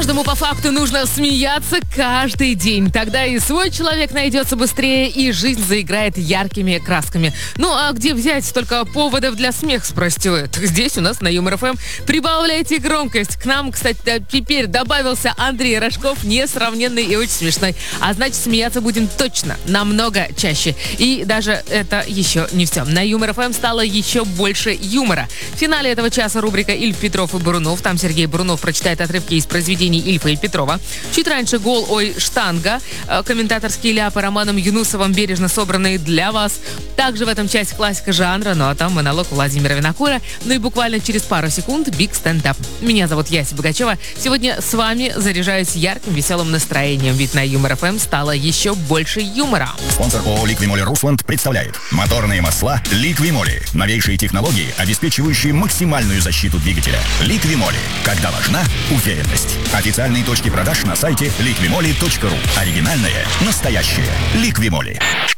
Каждому по факту нужно смеяться каждый день. Тогда и свой человек найдется быстрее, и жизнь заиграет яркими красками. Ну а где взять столько поводов для смеха, спросите вы? Здесь у нас на Юмор ФМ. Прибавляйте громкость. К нам, кстати, теперь добавился Андрей Рожков, несравненный и очень смешной. А значит, смеяться будем точно, намного чаще. И даже это еще не все. На Юмор ФМ стало еще больше юмора. В финале этого часа рубрика «Ильф, Петров и Бурунов». Там Сергей Бурунов прочитает отрывки из произведений Ильфа и Петрова. Чуть раньше «Гол, ой, штанга». Комментаторские ляпы Романом Юнусовым бережно собранные для вас. Также в этом часть классика жанра, ну а там монолог Владимира Винокура. Ну и буквально через пару секунд биг стендап. Меня зовут Яся Богачева. Сегодня с вами заряжаюсь ярким, веселым настроением. Ведь на Юмор ФМ стало еще больше юмора. Спонсор ООО «Ликвимоли Русланд» представляет моторные масла «Ликвимоли». Новейшие технологии, обеспечивающие максимальную защиту двигателя. «Ликвимоли». Когда важна уверенность. Официальные точки продаж на сайте liquimoli.ru. Оригинальное, настоящее «Ликвимоли».